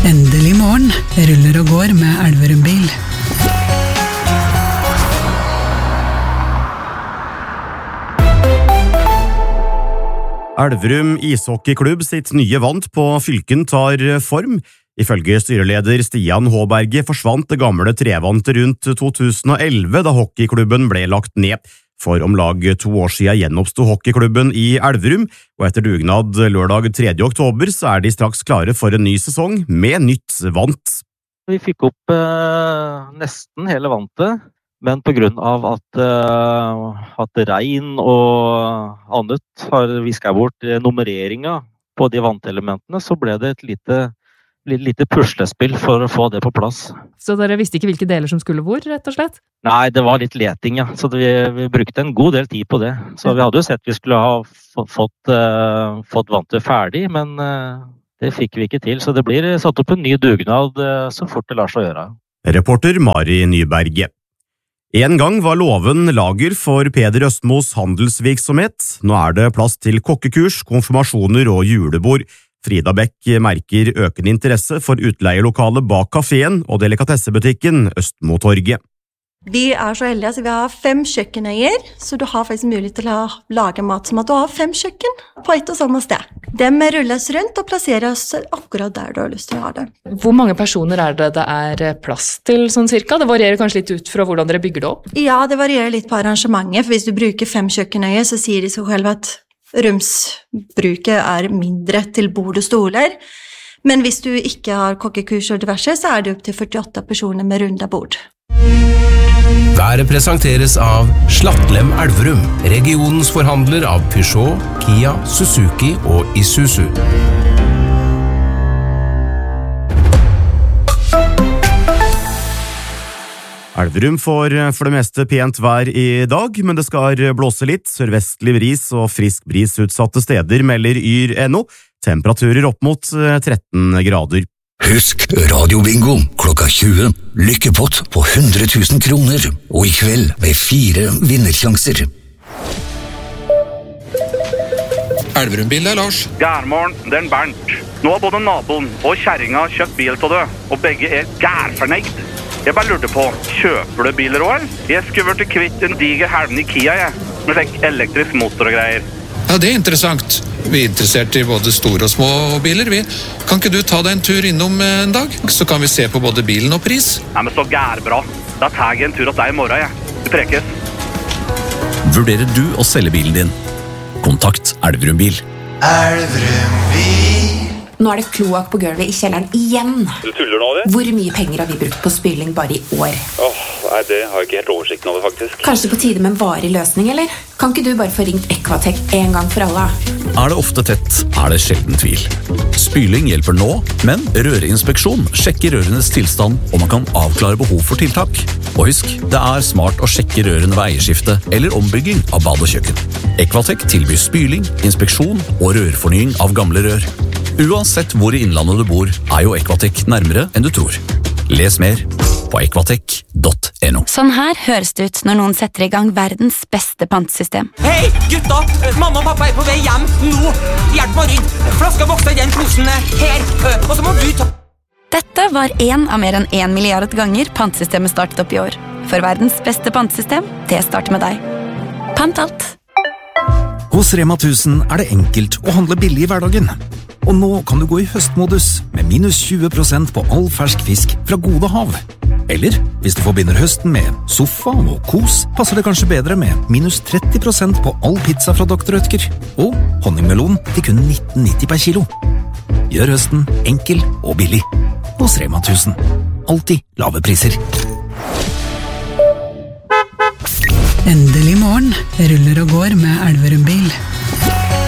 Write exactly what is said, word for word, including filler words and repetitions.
Endelig morgen, ruller og går med Elverum bil. Elverum ishockeyklubb sitt nye vant på fylken tar form. Ifølge styreleder Stian Håberget forsvant det gamle trevantet rundt to tusen og elleve da hockeyklubben ble lagt ned. For om lag to år siden gjenoppstod hockeyklubben i Elverum, og etter dugnad lørdag tredje oktober så er de straks klare for en ny sesong med nytt vant. Vi fikk opp eh, nesten hele vantet, men på grunn av at, eh, at regn og annet har visket bort nummereringen på de vantelementene, så ble det et lite lite puslespill for å få det på plass. Så dere visste ikke hvilke deler som skulle hvor, rett og slett? Nei, det var litt leting, ja. Så vi, vi brukte en god del tid på det. Så vi hadde jo sett vi skulle ha fått, uh, fått vantet ferdig, men uh, det fikk vi ikke til. Så det blir satt opp en ny dugnad uh, så fort det lar seg gjøre. Reporter Mari Nyberget. En gang var låven lager for Peder Østmos handelsvirksomhet. Nå er det plass til kokkekurs, konfirmasjoner og julebord. Frida Beck merker økende interesse for utleielokalet bak kaféen og delikatessebutikken Østmotorget. Vi er så heldige at vi har fem kjøkkenøyer, så du har faktisk mulighet til å lage mat som at du har fem kjøkken på ett og samme sted. Dem rulles rundt og plasseres akkurat der du har lyst til å ha det. Hvor mange personer er det det er plass til sånn cirka? Det varierer kanskje litt ut fra hvordan dere bygger det opp? Ja, det varierer litt på arrangementet, for hvis du bruker fem kjøkkenøyer, så sier de så selv at romsbruket er mindre til bord og stoler, men hvis du ikke har kokkekurs og diverse, så er det opp til førtiåtte personer med runda bord. Været presenteres av Slattlem Elverum, regionens forhandler av Peugeot, Kia, Suzuki og Isuzu. Elverum får for det meste pent vær i dag, men det skal blåse litt, sørvestlig bris og frisk bris utsatte steder melder yr punktum no, temperaturer opp mot tretten grader. Husk radiobingo klokka tjue, lykkepott på hundre tusen kroner, og i kveld med fire vinnersjanser. Elverum-bil er Lars. Gærmorgen, det er en Bernt. Nå har både naboen og kjerringa kjøpt bil til det, og begge er gærfornøyd. Jeg bare lurte på, kjøper du biler også, eller? Jeg skulle vært kvitt en diger helven i Kia, jeg, med slik elektrisk motor og greier. Ja, det er interessant. Vi er interessert i både store og små biler, vi. Kan ikke du ta deg en tur innom en dag? Så kan vi se på både bilen og pris. Nei, men så gærbra. Da tar jeg en tur hos deg i morgen, jeg. Vi prekes. Vurderer du å selge bilen din? Kontakt Elverum bil. Elverum bil. Nå er det kloakk på gulvet i kjelleren igjen. Du tuller nå, det? Hvor mye penger har vi brukt på spyling bare i år? Åh, nei, det har jeg ikke helt oversikten over, faktisk. Kanskje på tide med en varig løsning, eller? Kan ikke du bare få ringt Equatec en gang for alle? Er det ofte tett, er det sjelden tvil. Spyling hjelper nå, men rørinspeksjon sjekker rørenes tilstand, og man kan avklare behov for tiltak. Og husk, det er smart å sjekke rørene ved eierskifte eller ombygging av bad og kjøkken. Equatec tilbyr spyling, inspeksjon og rørfornying av gamle rør. Uansett hvor i innlandet du bor, er jo Equatec nærmere enn du tror. Les mer på equatec punktum no. Sånn her høres det ut når noen setter i gang verdens beste pantesystem. Hei, gutta! Mamma og pappa er på vei hjem nå! Hjelp meg å rydde! Flaska vokser i den posen her, og så må du ta... Dette var en av mer enn en milliard ganger pantesystemet startet opp i år. For verdens beste pantesystem, det starter med deg. Pant alt! Hos Rema tusen er det enkelt å handle billig i hverdagen. Og nå kan du gå i høstmodus med minus tjue prosent på all fersk fisk fra Gode Hav. Eller, hvis du forbinder høsten med sofa og kos, passer det kanskje bedre med minus tretti prosent på all pizza fra doktor Rødtger. Og honningmelon til kun nitten nitti per kilo. Gjør høsten enkel og billig. Hos Rema tusen. Alltid lave priser. Endelig morgen, ruller og går med Elverum bil.